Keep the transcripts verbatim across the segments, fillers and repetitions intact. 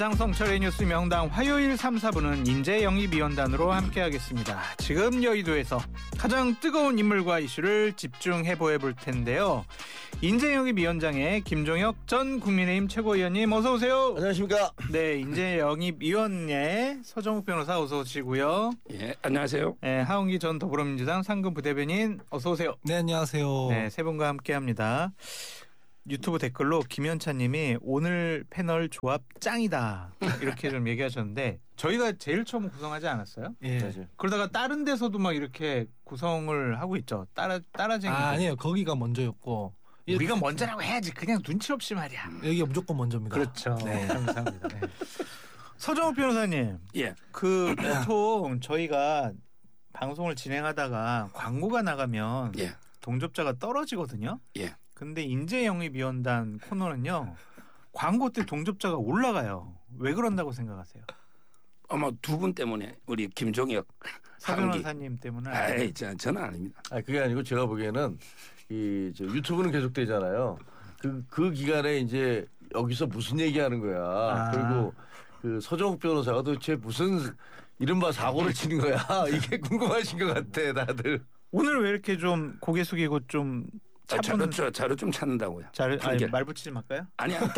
성철의 뉴스 명당 화요일 삼, 사부는 인재영입위원단으로 함께하겠습니다. 지금 여의도에서 가장 뜨거운 인물과 이슈를 집중해 보여볼 텐데요. 인재영입위원장의 김종혁 전 국민의힘 최고위원님 어서 오세요. 안녕하십니까. 네, 인재영입위원회 서정욱 변호사 어서 오시고요. 예, 안녕하세요. 네, 하은기 전 더불어민주당 상근 부대변인 어서 오세요. 네, 안녕하세요. 네, 세 분과 함께합니다. 유튜브 댓글로 김현찬님이 오늘 패널 조합 짱이다 이렇게 좀 얘기하셨는데 저희가 제일 처음 구성하지 않았어요? 예. 맞아요. 그러다가 다른 데서도 막 이렇게 구성을 하고 있죠. 따라 따라쟁이. 아, 아니에요. 거기가 먼저였고 우리가 먼저라고 해야지. 그냥 눈치 없이 말이야. 여기가 무조건 먼저입니다. 그렇죠. 네. 감사합니다. 네. 서정욱 변호사님. 예. 그 보통 저희가 방송을 진행하다가 광고가 나가면 예. 동접자가 떨어지거든요. 예. 근데 인재영입위원단 코너는요. 광고 때 동접자가 올라가요. 왜 그런다고 생각하세요? 아마 두 분 때문에 우리 김종혁 사 변호사님 때문에. 아이, 저, 저는 아닙니다. 아 그게 아니고 제가 보기에는 이 저 유튜브는 계속 되잖아요. 그, 그 기간에 이제 여기서 무슨 얘기하는 거야. 아. 그리고 그 서정욱 변호사가 도대체 무슨 이른바 사고를 치는 거야. 이게 궁금하신 것 같아 다들. 오늘 왜 이렇게 좀 고개 숙이고 좀 아, 자료, 차분... 저, 자료 좀 찾는다고요. 자료, 아니, 판결. 말 붙이지 말까요? 아니, 아니.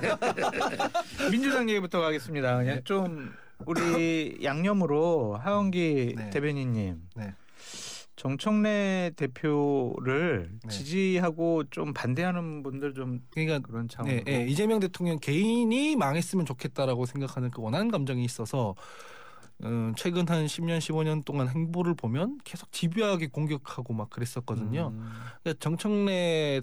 민주당 얘기부터 가겠습니다. 그냥 좀 우리 양념으로 하은기 네. 대변인님. 네. 정청래 대표를 네. 지지하고 좀 반대하는 분들 좀 그러니까 그런 차원으로. 네, 네, 이재명 대통령 개인이 망했으면 좋겠다라고 생각하는 그 원하는 감정이 있어서 음, 최근 한 십 년, 십오 년 동안 행보를 보면 계속 집요하게 공격하고 막 그랬었거든요. 음. 그러니까 정청래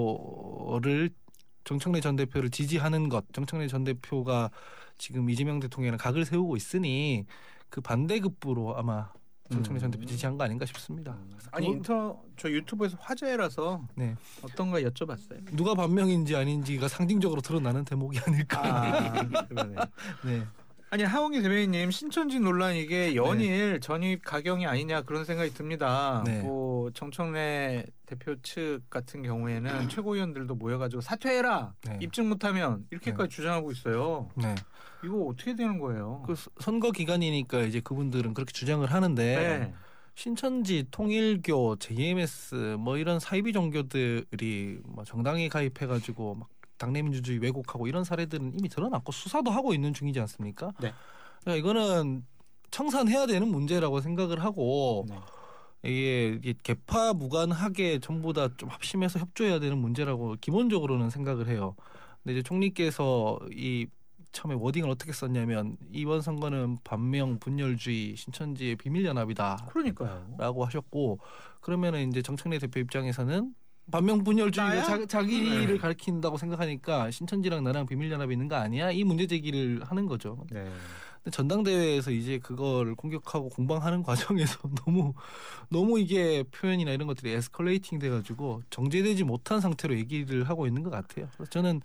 대표를 정청래 전 대표를 지지하는 것, 정청래 전 대표가 지금 이재명 대통령이랑 각을 세우고 있으니 그 반대급부로 아마 정청래 전 대표 지지한 거 아닌가 싶습니다. 아니 그거- 인터 저 유튜브에서 화제라서 네. 어떤가 여쭤봤어요. 누가 반명인지 아닌지가 상징적으로 드러나는 대목이 아닐까. 아, 그러네. 네. 아니 하원기 대변인님 신천지 논란 이게 연일 전입 가경이 아니냐 그런 생각이 듭니다. 네. 뭐 정청래 대표 측 같은 경우에는 최고위원들도 모여가지고 사퇴해라 네. 입증 못하면 이렇게까지 네. 주장하고 있어요. 네. 이거 어떻게 되는 거예요? 그 서- 선거 기간이니까 이제 그분들은 그렇게 주장을 하는데 네. 신천지, 통일교, 제이엠에스 뭐 이런 사이비 종교들이 뭐 정당에 가입해가지고 막 당내 민주주의 왜곡하고 이런 사례들은 이미 드러났고 수사도 하고 있는 중이지 않습니까? 네. 그러니까 이거는 청산해야 되는 문제라고 생각을 하고 네. 이게, 이게 개파 무관하게 전부 다 좀 합심해서 협조해야 되는 문제라고 기본적으로는 생각을 해요. 근데 이제 총리께서 이 처음에 워딩을 어떻게 썼냐면 이번 선거는 반명 분열주의 신천지의 비밀연합이다. 그러니까요. 라고 하셨고 그러면은 이제 정청래 대표 입장에서는 반명 분열주의가 자, 자기를 네. 가리킨다고 생각하니까 신천지랑 나랑 비밀연합이 있는 거 아니야? 이 문제 제기를 하는 거죠. 네. 근데 전당대회에서 이제 그걸 공격하고 공방하는 과정에서 너무 너무 이게 표현이나 이런 것들이 에스컬레이팅 돼가지고 정제되지 못한 상태로 얘기를 하고 있는 것 같아요. 그래서 저는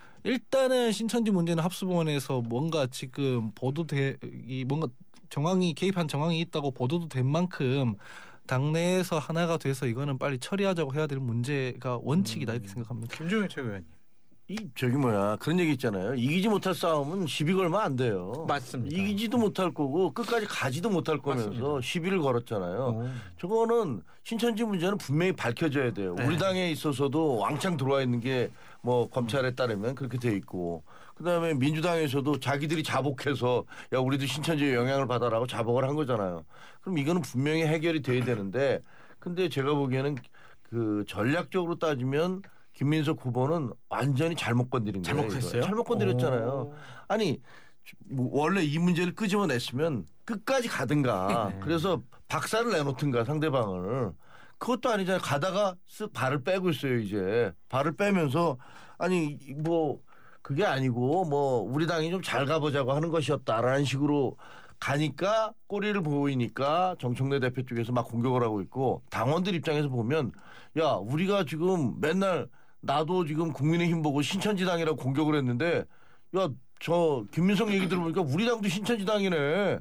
일단은 신천지 문제는 합수본에서 뭔가 지금 보도돼 이 뭔가 정황이 개입한 정황이 있다고 보도도 된 만큼 당내에서 하나가 돼서 이거는 빨리 처리하자고 해야 될 문제가 원칙이다 이렇게 생각합니다. 김종인 최고위원님. 이 저기 뭐야 그런 얘기 있잖아요. 이기지 못할 싸움은 시비 걸면 안 돼요. 맞습니다. 이기지도 못할 거고 끝까지 가지도 못할 거면서 맞습니다. 시비를 걸었잖아요. 오. 저거는 신천지 문제는 분명히 밝혀져야 돼요. 네. 우리 당에 있어서도 왕창 들어와 있는 게 뭐 검찰에 따르면 그렇게 돼 있고 그다음에 민주당에서도 자기들이 자복해서 야 우리도 신천지에 영향을 받아라고 자복을 한 거잖아요. 그럼 이거는 분명히 해결이 돼야 되는데 근데 제가 보기에는 그 전략적으로 따지면 김민석 후보는 완전히 잘못 건드린 거예요. 잘못했어요? 이거. 잘못 건드렸잖아요. 오. 아니 뭐 원래 이 문제를 끄집어냈으면 끝까지 가든가 네. 그래서 박살을 내놓든가 상대방을 그것도 아니잖아요. 가다가 쓱 발을 빼고 있어요. 이제 발을 빼면서 아니 뭐 그게 아니고 뭐 우리 당이 좀 잘 가보자고 하는 것이었다라는 식으로 가니까 꼬리를 보이니까 정청래 대표 쪽에서 막 공격을 하고 있고 당원들 입장에서 보면 야 우리가 지금 맨날 나도 지금 국민의힘 보고 신천지당이라고 공격을 했는데 야 저 김민석 얘기 들어보니까 우리 당도 신천지당이네.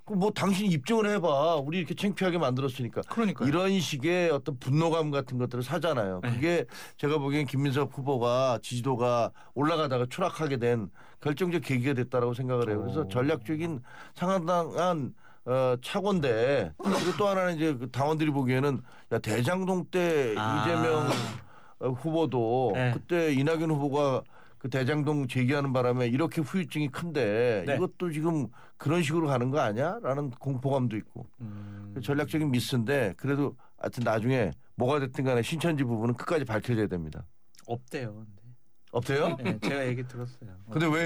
그럼 뭐 당신 입증을 해봐. 우리 이렇게 창피하게 만들었으니까. 그러니까 이런 식의 어떤 분노감 같은 것들을 사잖아요. 네. 그게 제가 보기엔 김민석 후보가 지지도가 올라가다가 추락하게 된 결정적 계기가 됐다라고 생각을 해요. 그래서 오. 전략적인 상당한 어, 착오인데 그리고 또 하나는 이제 그 당원들이 보기에는 야, 대장동 때 아. 이재명 어, 후보도 네. 그때 이낙연 후보가 그 대장동 제기하는 바람에 이렇게 후유증이 큰데 네. 이것도 지금 그런 식으로 가는 거 아니야? 라는 공포감도 있고 음. 전략적인 미스인데 그래도 하여튼 나중에 뭐가 됐든 간에 신천지 부분은 끝까지 밝혀져야 됩니다. 없대요. 근데. 없대요? 네, 제가 얘기 들었어요. 근데 왜